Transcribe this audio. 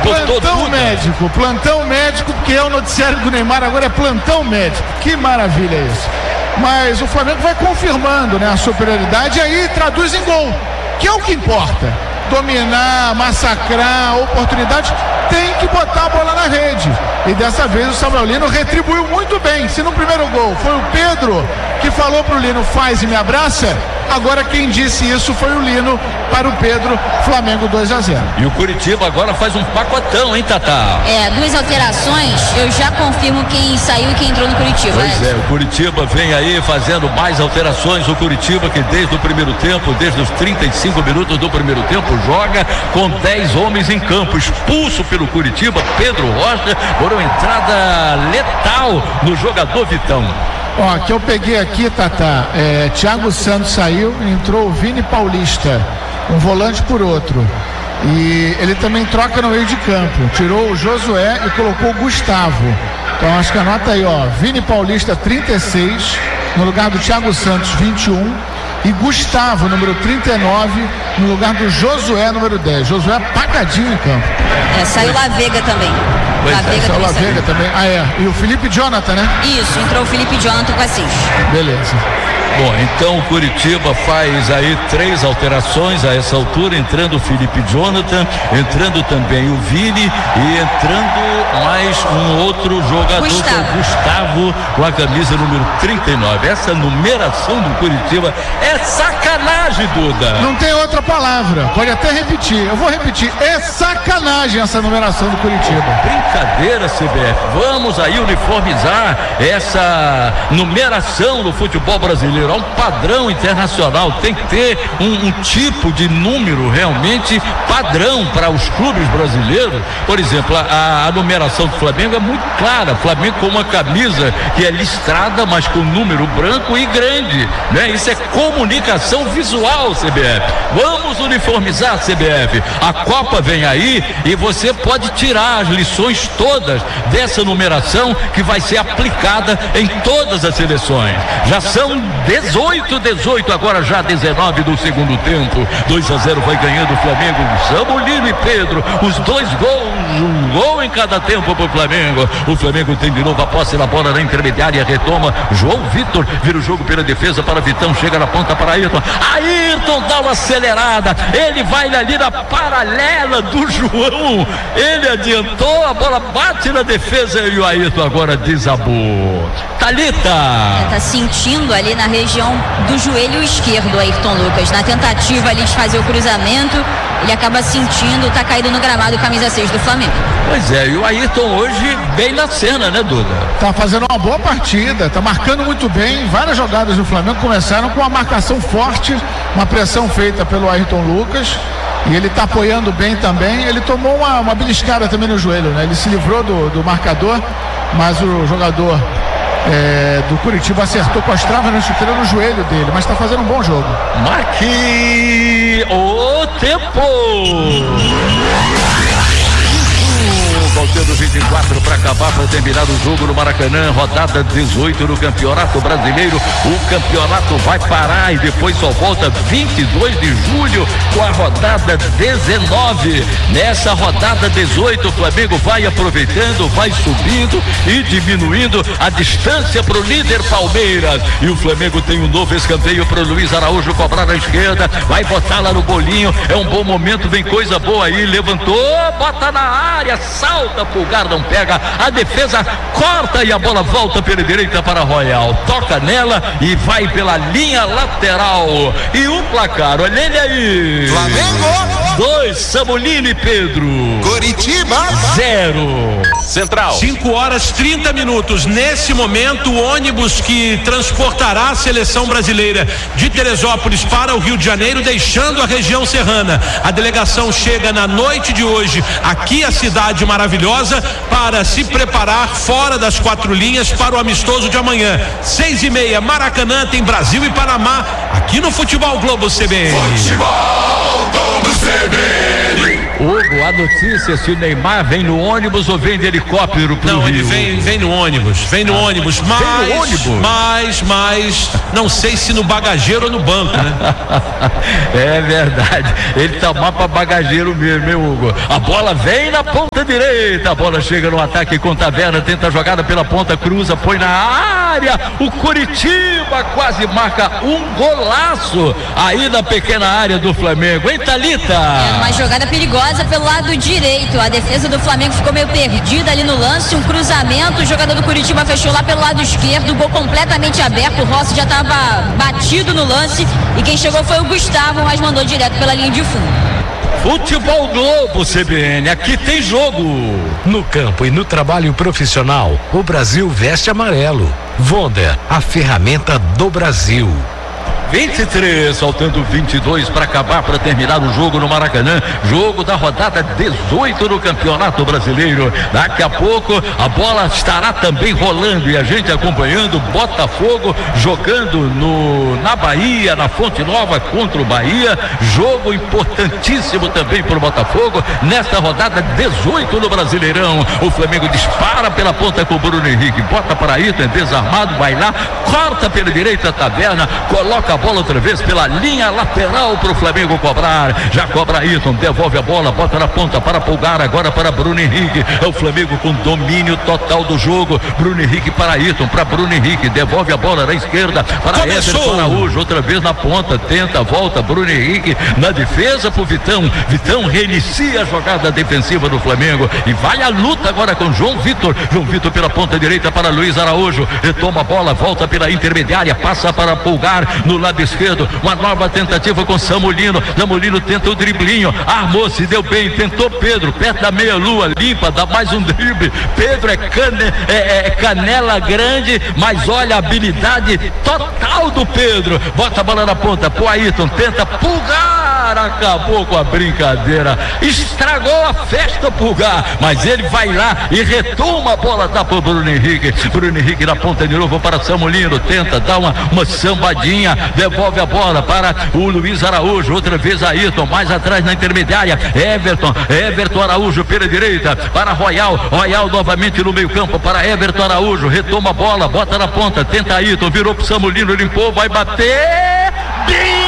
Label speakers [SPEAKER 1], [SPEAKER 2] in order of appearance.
[SPEAKER 1] Plantão médico, porque é o noticiário do Neymar, agora é plantão médico. Que maravilha isso. Mas o Flamengo vai confirmando, né, a superioridade e aí traduz em gol, que é o que importa. Dominar, massacrar, oportunidade, tem que botar a bola na rede. E dessa vez o Samuel Lino retribuiu muito bem. Se no primeiro gol foi o Pedro que falou pro Lino, faz e me abraça, agora quem disse isso foi o Lino para o Pedro. Flamengo 2-0.
[SPEAKER 2] E o Curitiba agora faz um pacotão, hein, Tatá?
[SPEAKER 3] 2 alterações, eu já confirmo quem saiu e quem entrou no Curitiba.
[SPEAKER 2] Pois é, o Curitiba vem aí fazendo mais alterações. O Curitiba que desde o primeiro tempo, desde os 35 minutos do primeiro tempo, joga com 10 homens em campo. Expulso pelo Curitiba, Pedro Rocha, por uma entrada letal no jogador Vitão.
[SPEAKER 1] Ó, que eu peguei aqui, Tatá, Thiago Santos saiu, entrou o Vini Paulista, um volante por outro. E ele também troca no meio de campo, tirou o Josué e colocou o Gustavo. Então acho que anota aí, ó, Vini Paulista 36, no lugar do Thiago Santos 21, e Gustavo, número 39, no lugar do Josué, número 10. Josué apagadinho em campo.
[SPEAKER 3] Saiu La Vega também.
[SPEAKER 1] Saiu La Vega também. E o Felipe Jonathan, né?
[SPEAKER 3] Isso, entrou o Felipe Jonathan com Assis.
[SPEAKER 1] Beleza.
[SPEAKER 2] Bom, então o Curitiba faz aí 3 alterações a essa altura, entrando o Felipe Jonathan, entrando também o Vini e entrando mais um outro jogador, Gustavo, com a camisa número 39. Essa numeração do Curitiba é sacanagem, Duda.
[SPEAKER 1] Não tem outra palavra, pode até repetir, eu vou repetir, é sacanagem essa numeração do Curitiba.
[SPEAKER 2] Brincadeira, CBF, vamos aí uniformizar essa numeração do futebol brasileiro. É um padrão internacional, tem que ter um tipo de número realmente padrão para os clubes brasileiros. Por exemplo, a numeração do Flamengo é muito clara. Flamengo com uma camisa que é listrada, mas com número branco e grande, né? Isso é comunicação visual, CBF. Vamos uniformizar, CBF. A Copa vem aí e você pode tirar as lições todas dessa numeração que vai ser aplicada em todas as seleções. Já são 18, agora já 19 do segundo tempo. 2-0 vai ganhando o Flamengo. Samuel e Pedro, os 2 gols, um gol em cada tempo pro Flamengo. O Flamengo tem de novo a posse da bola na intermediária, retoma João Vitor, vira o jogo pela defesa para Vitão, chega na ponta para Ayrton. Ayrton dá uma acelerada, ele vai ali na paralela do João, ele adiantou, a bola bate na defesa e o Ayrton agora desabou. Thalita!
[SPEAKER 3] Tá sentindo ali na região do joelho esquerdo, Ayrton Lucas, na tentativa ali de fazer o cruzamento, ele acaba sentindo, tá caído no gramado, camisa 6 do Flamengo.
[SPEAKER 2] Pois é, e o Ayrton hoje bem na cena, né, Duda?
[SPEAKER 1] Tá fazendo uma boa partida, tá marcando muito bem. Várias jogadas do Flamengo começaram com uma marcação forte, uma pressão feita pelo Ayrton Lucas, e ele tá apoiando bem também. Ele tomou uma beliscada também no joelho, né? Ele se livrou do marcador, mas o jogador do Curitiba acertou com as travas na chuteira no joelho dele, mas tá fazendo um bom jogo.
[SPEAKER 2] Marque o tempo. Faltando 24 para acabar, para terminar o jogo no Maracanã, rodada 18 do Campeonato Brasileiro. O campeonato vai parar e depois só volta 22 de julho com a rodada 19. Nessa rodada 18, o Flamengo vai aproveitando, vai subindo e diminuindo a distância para o líder Palmeiras. E o Flamengo tem um novo escanteio para o Luiz Araújo cobrar na esquerda, vai botar lá no bolinho, é um bom momento, vem coisa boa aí, levantou, bota na área, salta, Pulgar não pega, a defesa corta e a bola volta pela direita para Royal, toca nela e vai pela linha lateral. E o placar, olha ele aí:
[SPEAKER 4] Flamengo
[SPEAKER 2] 2, Samuel e Pedro,
[SPEAKER 4] Curitiba
[SPEAKER 2] 0.
[SPEAKER 5] Central,
[SPEAKER 6] 5h30. Nesse momento, o ônibus que transportará a seleção brasileira de Teresópolis para o Rio de Janeiro, deixando a região serrana. A delegação chega na noite de hoje aqui à cidade maravilhosa para se preparar fora das 4 linhas para o amistoso de amanhã. 6h30, Maracanã, tem Brasil e Panamá aqui no Futebol Globo CBN.
[SPEAKER 4] Futebol Globo CBN.
[SPEAKER 2] O Hugo, a notícia se o Neymar vem no ônibus ou vem de helicóptero pro
[SPEAKER 6] Não,
[SPEAKER 2] Rio?
[SPEAKER 6] ele vem no ônibus, mas não sei se no bagageiro ou no banco, né?
[SPEAKER 2] É verdade, ele tá mais pra bagageiro mesmo, meu Hugo. A bola vem na ponta direita, a bola chega no ataque com Taverna, tenta a jogada pela ponta, cruza, põe na área, o Curitiba quase marca um golaço aí na pequena área do Flamengo, hein, Thalita?
[SPEAKER 3] É uma jogada perigosa pelo lado direito, a defesa do Flamengo ficou meio perdida ali no lance, um cruzamento, o jogador do Curitiba fechou lá pelo lado esquerdo, o gol completamente aberto, o Rossi já estava batido no lance e quem chegou foi o Gustavo, mas mandou direto pela linha de fundo.
[SPEAKER 2] Futebol Globo, CBN, aqui tem jogo.
[SPEAKER 5] No campo e no trabalho profissional, o Brasil veste amarelo. Wonder, a ferramenta do Brasil.
[SPEAKER 2] 23, faltando 22 para acabar, para terminar o jogo no Maracanã, jogo da rodada 18 do Campeonato Brasileiro. Daqui a pouco a bola estará também rolando e a gente acompanhando Botafogo jogando na Bahia, na Fonte Nova contra o Bahia, jogo importantíssimo também para o Botafogo nesta rodada 18 do Brasileirão. O Flamengo dispara pela ponta com o Bruno Henrique, bota para Ayrton, desarmado, vai lá, corta pela direita, Taverna, coloca a bola outra vez pela linha lateral para o Flamengo cobrar, já cobra Ayrton, devolve a bola, bota na ponta para Pulgar, agora para Bruno Henrique, é o Flamengo com domínio total do jogo, Bruno Henrique para Ayrton, para Bruno Henrique, devolve a bola na esquerda para Everton Araújo, outra vez na ponta, tenta, volta, Bruno Henrique na defesa pro Vitão, Vitão reinicia a jogada defensiva do Flamengo e vai à luta agora com João Vitor pela ponta direita para Luiz Araújo, retoma a bola, volta pela intermediária, passa para Pulgar no lado esquerdo, uma nova tentativa com Samulino tenta o driblinho, armou, se deu bem, tentou Pedro, perto da meia lua, limpa, dá mais um drible, Pedro é canela grande, mas olha a habilidade total do Pedro, bota a bola na ponta, pro Ayrton, tenta Pulgar, acabou com a brincadeira, estragou a festa Pulgar, mas ele vai lá e retoma a bola, dá pro Bruno Henrique na ponta de novo para Samulino, tenta dar uma sambadinha, devolve a bola para o Luiz Araújo, outra vez Ayrton, mais atrás na intermediária, Everton Araújo pela direita, para Royal novamente no meio campo, para Everton Araújo, retoma a bola, bota na ponta, tenta Ayrton, virou pro Samulino, limpou, vai bater,